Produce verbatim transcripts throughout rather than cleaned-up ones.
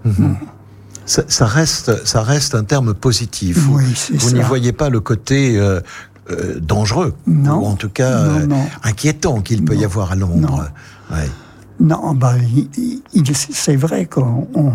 Mmh. Ça, ça, reste, ça reste un terme positif. Oui, c'est Vous ça. n'y voyez pas le côté euh, euh, dangereux, non. ou en tout cas non, non. Euh, inquiétant qu'il peut non. y avoir à l'ombre. Non, ouais. non bah, il, il, c'est vrai qu'on on,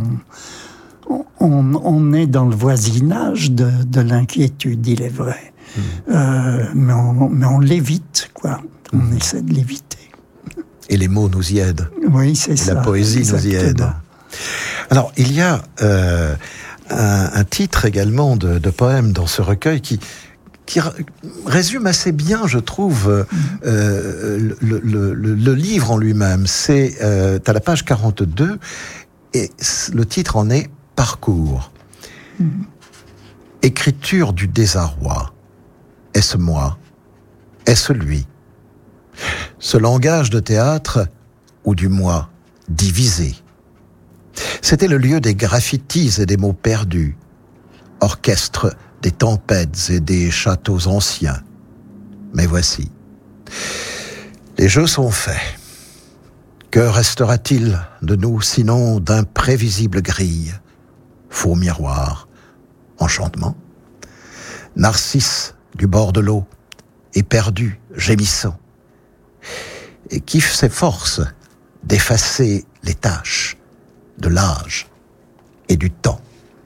on, on est dans le voisinage de, de l'inquiétude, il est vrai. Mmh. Euh, mais, on, mais on l'évite, quoi. On mmh. essaie de l'éviter. Et les mots nous y aident. Oui, c'est Et ça. la poésie exactement. nous y aide. Alors, il y a euh, un, un titre également de, de poème dans ce recueil qui, qui résume assez bien, je trouve, mmh. euh, le, le, le, le livre en lui-même. C'est euh, à la page quarante-deux, et le titre en est « Parcours mmh. ». Écriture du désarroi. Est-ce moi? Est-ce lui? Ce langage de théâtre, ou du moins divisé. C'était le lieu des graffitis et des mots perdus, orchestre des tempêtes et des châteaux anciens. Mais voici, les jeux sont faits. Que restera-t-il de nous sinon d'imprévisibles grilles, faux miroirs, enchantement? Narcisse du bord de l'eau, éperdu, gémissant, et qui s'efforce d'effacer les taches de l'âge et du temps.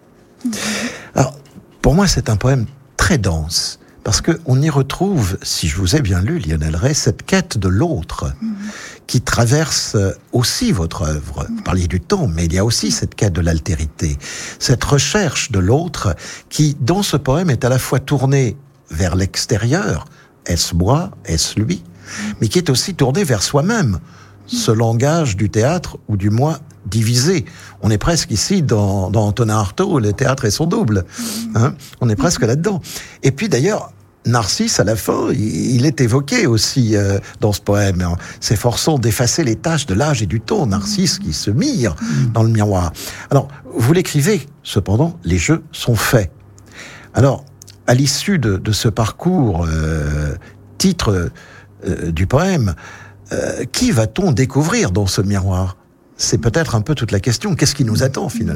Alors, pour moi, c'est un poème très dense, parce qu'on y retrouve, si je vous ai bien lu, Lionel Rey, cette quête de l'autre, mmh. qui traverse aussi votre œuvre. Vous parliez du temps, mais il y a aussi cette quête de l'altérité, cette recherche de l'autre, qui, dans ce poème, est à la fois tournée vers l'extérieur, est-ce moi, est-ce lui, mais qui est aussi tournée vers soi-même, ce langage du théâtre, ou du moins divisé. On est presque ici dans, dans Antonin Artaud, le théâtre et son double. Hein, on est presque là-dedans. Et puis d'ailleurs, Narcisse, à la fin, il, il est évoqué aussi euh, dans ce poème, hein, s'efforçant d'effacer les taches de l'âge et du temps. Narcisse qui se mire dans le miroir. Alors, vous l'écrivez, cependant, les jeux sont faits. Alors, à l'issue de, de ce parcours, euh, titre euh, du poème, euh, qui va-t-on découvrir dans ce miroir ? C'est peut-être un peu toute la question. Qu'est-ce qui nous attend, finalement ?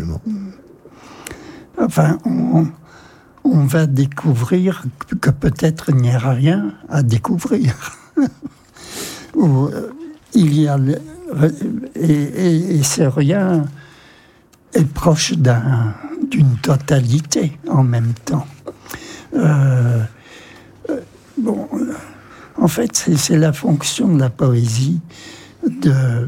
Enfin, on, on va découvrir que peut-être il n'y aura rien à découvrir. Ou, euh, il y a... Le, et, et, et ce rien est proche d'un, d'une totalité en même temps. Euh, euh, bon, euh, en fait, c'est, c'est la fonction de la poésie de,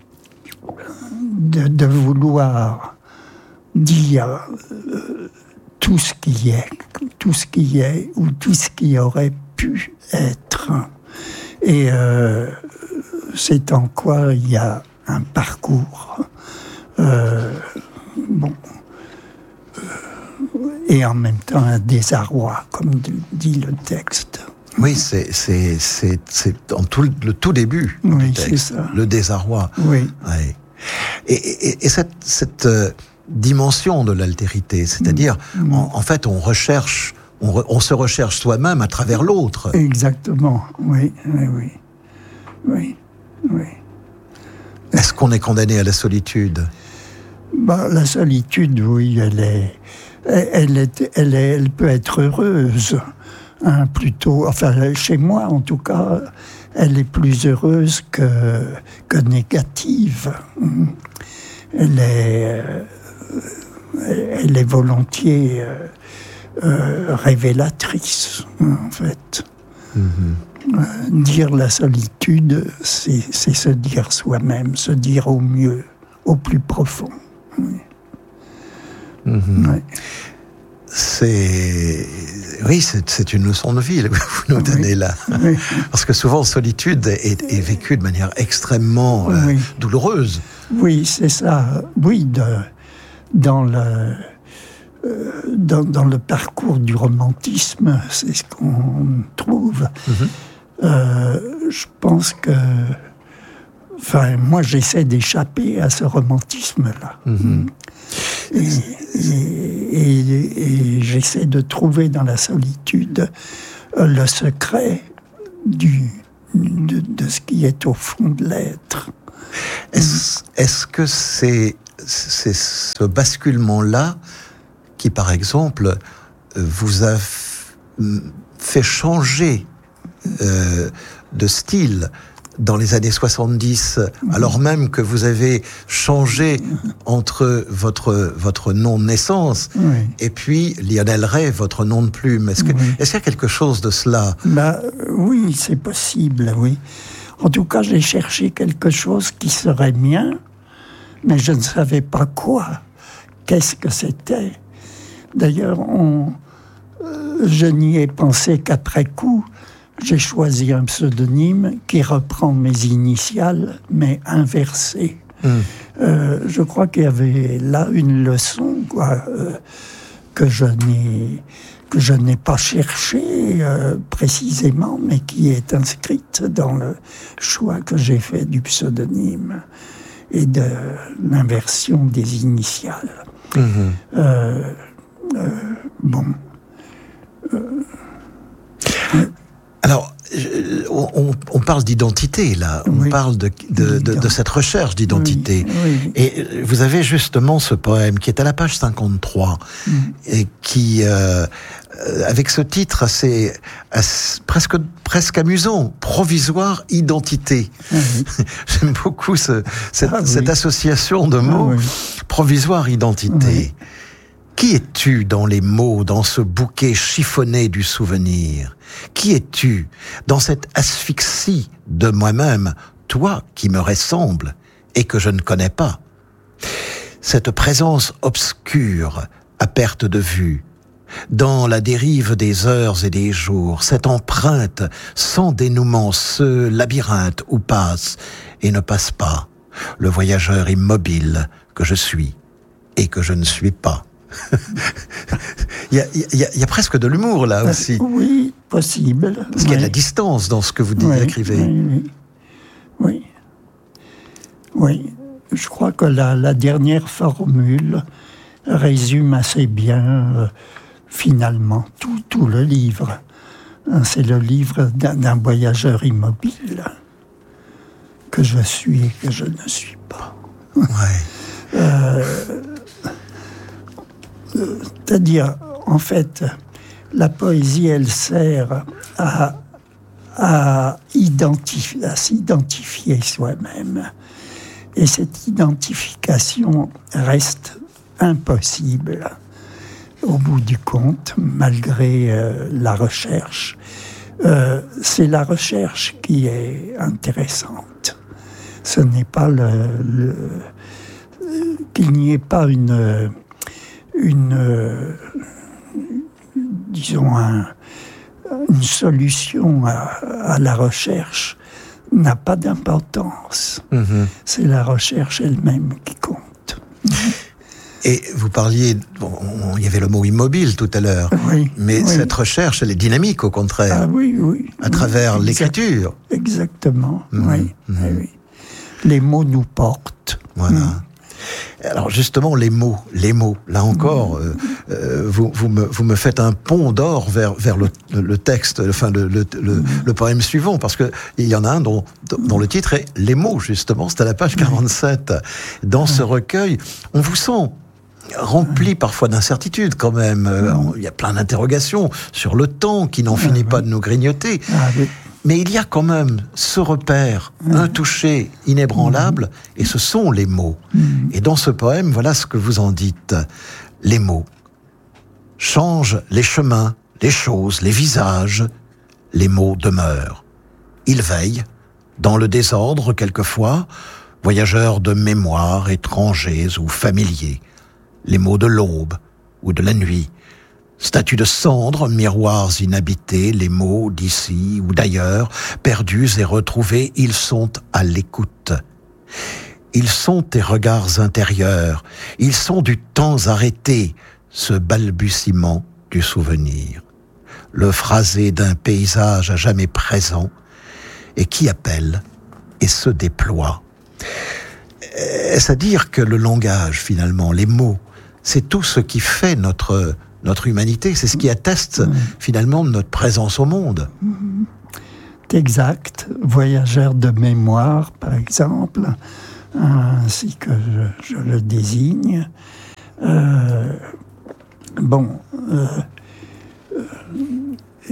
de, de vouloir dire euh, tout ce qui est, tout ce qui est ou tout ce qui aurait pu être. Et euh, c'est en quoi il y a un parcours. Euh, bon. Et en même temps un désarroi, comme dit le texte. Oui, c'est, c'est, c'est, c'est en tout, le tout début oui, du texte, c'est ça. Le désarroi. Oui. Ouais. Et, et, et cette, cette euh, dimension de l'altérité, c'est-à-dire, mmh. en, en fait, on recherche, on, re, on se recherche soi-même à travers l'autre. Exactement, oui, oui, oui. oui, oui. Est-ce qu'on est condamné à la solitude ? Bah, la solitude, oui, elle est... Elle, est, elle, est, elle peut être heureuse, hein, plutôt. Enfin, chez moi, en tout cas, elle est plus heureuse que, que négative. Elle est, elle est volontiers euh, euh, révélatrice, en fait. Mm-hmm. Euh, dire la solitude, c'est, c'est se dire soi-même, se dire au mieux, au plus profond. Oui. Mmh. Ouais. C'est... Oui, c'est, c'est une leçon de vie que vous nous donnez oui. là. Oui. Parce que souvent, solitude est, est vécue de manière extrêmement euh, oui. douloureuse. Oui, c'est ça. Oui, de, dans, le, euh, dans, dans le parcours du romantisme, c'est ce qu'on trouve. Mmh. Euh, je pense que... Enfin, moi, j'essaie d'échapper à ce romantisme-là. Mmh. Et, et, et, et j'essaie de trouver dans la solitude le secret du, de, de ce qui est au fond de l'être. Est-ce, est-ce que c'est c'est ce basculement-là qui, par exemple, vous a fait changer euh, de style dans les années soixante-dix, alors même que vous avez changé entre votre, votre nom de naissance oui. et puis Lionel Ray, votre nom de plume. Est-ce, que, oui. est-ce qu'il y a quelque chose de cela ? Bah, oui, c'est possible, oui. En tout cas, j'ai cherché quelque chose qui serait mien, mais je ne savais pas quoi. Qu'est-ce que c'était ? D'ailleurs, on, euh, je n'y ai pensé qu'après coup. J'ai choisi un pseudonyme qui reprend mes initiales, mais inversées. Mmh. Euh, je crois qu'il y avait là une leçon quoi, euh, que je n'ai que je n'ai pas cherchée euh, précisément, mais qui est inscrite dans le choix que j'ai fait du pseudonyme et de l'inversion des initiales. Mmh. Euh, euh, bon. Euh, Alors, on, on parle d'identité, là. On oui. parle de, de, de, de cette recherche d'identité. Oui, oui. Et vous avez justement ce poème qui est à la page cinquante-trois, mm. et qui, euh, avec ce titre assez, assez presque, presque amusant, Provisoire identité. Ah, oui. J'aime beaucoup ce, cette, ah, oui. cette association de mots, ah, oui. Provisoire identité. Oui. Qui es-tu dans les mots, dans ce bouquet chiffonné du souvenir ? Qui es-tu dans cette asphyxie de moi-même, toi qui me ressemble et que je ne connais pas ? Cette présence obscure à perte de vue, dans la dérive des heures et des jours, cette empreinte sans dénouement, ce labyrinthe où passe et ne passe pas le voyageur immobile que je suis et que je ne suis pas. il, y a, il, y a, il y a presque de l'humour là aussi. Oui, possible. Parce oui. qu'il y a de la distance dans ce que vous oui, écrivez. Oui, oui. Oui. Je crois que la, la dernière formule résume assez bien, euh, finalement, tout, tout le livre. C'est le livre d'un, d'un voyageur immobile que je suis et que je ne suis pas. Ouais. euh, C'est-à-dire, en fait, la poésie, elle sert à, à, identifier, à s'identifier soi-même. Et cette identification reste impossible au bout du compte, malgré euh, la recherche. Euh, c'est la recherche qui est intéressante. Ce n'est pas le... le qu'il n'y ait pas une... une, euh, disons, un, une solution à, à la recherche n'a pas d'importance. Mmh. C'est la recherche elle-même qui compte. Et vous parliez, bon, il y avait le mot immobile tout à l'heure, oui, mais oui. cette recherche, elle est dynamique au contraire. Ah oui, oui. À travers oui, l'écriture. Exactement, mmh. oui, Mmh. oui. Les mots nous portent. Voilà. Mmh. Alors justement, les mots, les mots, là encore, euh, euh, vous, vous, me, vous me faites un pont d'or vers, vers le, le texte, enfin le, le, le, le poème suivant, parce qu'il y en a un dont, dont le titre est « Les mots », justement, c'est à la page quarante-sept. Dans ce recueil, on vous sent rempli parfois d'incertitudes quand même. Il y a plein d'interrogations sur le temps qui n'en finit pas de nous grignoter. Ah, oui. Mais il y a quand même ce repère mmh. intouché, inébranlable, mmh. et ce sont les mots. Mmh. Et dans ce poème, voilà ce que vous en dites. Les mots changent les chemins, les choses, les visages. Les mots demeurent. Ils veillent, dans le désordre quelquefois, voyageurs de mémoire, étrangers ou familiers. Les mots de l'aube ou de la nuit. Statues de cendres, miroirs inhabités, les mots d'ici ou d'ailleurs, perdus et retrouvés, ils sont à l'écoute. Ils sont tes regards intérieurs, ils sont du temps arrêté, ce balbutiement du souvenir. Le phrasé d'un paysage à jamais présent, et qui appelle et se déploie. Est-ce à dire que le langage, finalement, les mots, c'est tout ce qui fait notre... notre humanité, c'est ce qui atteste mmh. finalement de notre présence au monde. Exact. Voyageurs de mémoire, par exemple, ainsi que je, je le désigne. Euh, bon, euh, euh,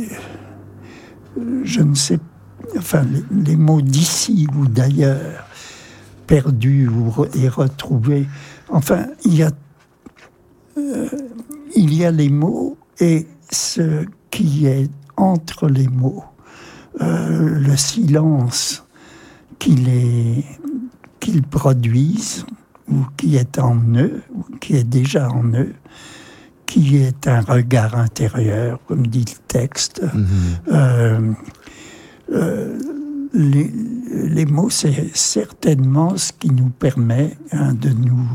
je ne sais, enfin, les, les mots d'ici ou d'ailleurs, perdus ou re, et retrouvés, enfin, il y a, euh, il y a les mots et ce qui est entre les mots, euh, le silence qu'ils les, qu'ils produisent, ou qui est en eux, ou qui est déjà en eux, qui est un regard intérieur, comme dit le texte. Mm-hmm. Euh, euh, les, les mots, c'est certainement ce qui nous permet hein, de nous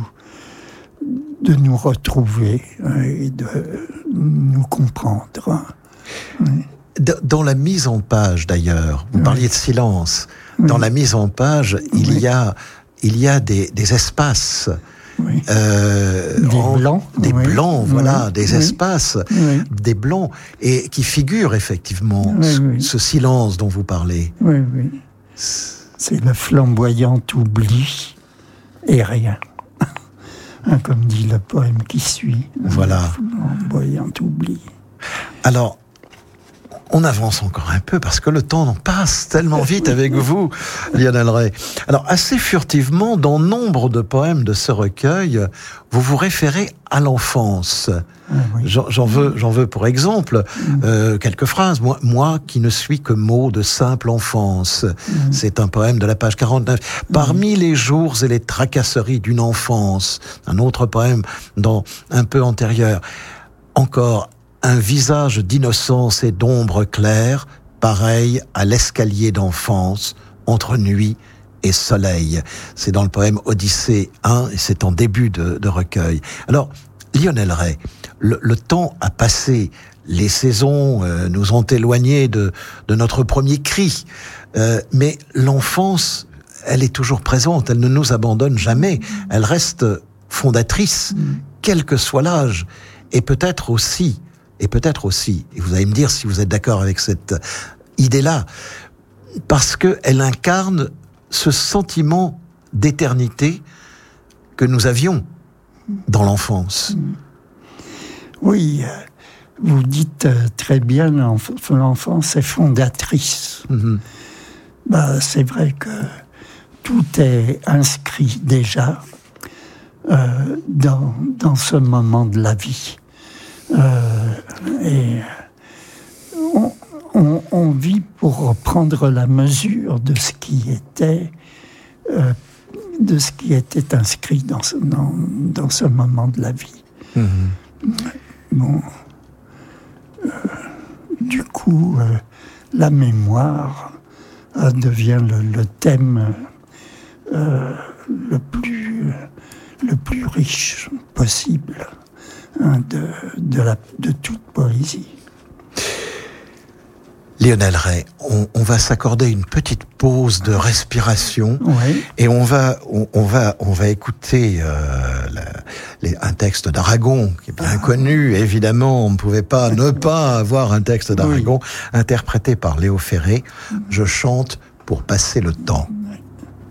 de nous retrouver hein, et de nous comprendre. Hein. Oui. Dans la mise en page, d'ailleurs, vous oui. parliez de silence. Oui. Dans la mise en page, il oui. y a il y a des, des espaces. Oui. Euh, des en, blancs. Des oui. blancs, voilà, oui. des oui. espaces, oui. des blancs, et qui figurent effectivement oui, ce, oui. ce silence dont vous parlez. Oui, oui. C'est le flamboyant oubli et rien. Hein, comme dit le poème qui suit. Voilà. Le flamboyant oubli. Alors, on avance encore un peu parce que le temps passe tellement vite avec vous, Lionel Ray. Alors, assez furtivement, dans nombre de poèmes de ce recueil, vous vous référez à l'enfance. Ah, oui. J'en, j'en veux, j'en veux pour exemple mmh. euh, quelques phrases. Moi, moi qui ne suis que mot de simple enfance. Mmh. C'est un poème de la page quarante-neuf. Parmi mmh. les jours et les tracasseries d'une enfance. Un autre poème dans un peu antérieur. Encore. Un visage d'innocence et d'ombre claire, pareil à l'escalier d'enfance, entre nuit et soleil. C'est dans le poème Odyssée un, et c'est en début de, de recueil. Alors, Lionel Ray, le, le temps a passé, les saisons euh, nous ont éloignés de, de notre premier cri, euh, mais l'enfance, elle est toujours présente, elle ne nous abandonne jamais, elle reste fondatrice, quel que soit l'âge, et peut-être aussi Et peut-être aussi, et vous allez me dire si vous êtes d'accord avec cette idée-là, parce qu'elle incarne ce sentiment d'éternité que nous avions dans l'enfance. Oui, vous dites très bien, l'enfance est fondatrice. Mm-hmm. Bah, c'est vrai que tout est inscrit déjà euh, dans, dans ce moment de la vie. Euh, et on, on, on vit pour prendre la mesure de ce qui était, euh, de ce qui était inscrit dans ce, dans, dans ce moment de la vie. Mmh. Bon, euh, du coup, euh, la mémoire euh, devient le, le thème euh, le plus, le plus riche possible. De, de, la, de toute poésie. Lionel Ray, on, on va s'accorder une petite pause de respiration oui. et on va, on, on va, on va écouter euh, la, les, un texte d'Aragon qui est bien ah. connu. Évidemment, on ne pouvait pas ne pas avoir un texte d'Aragon oui. interprété par Léo Ferré. Je chante pour passer le temps.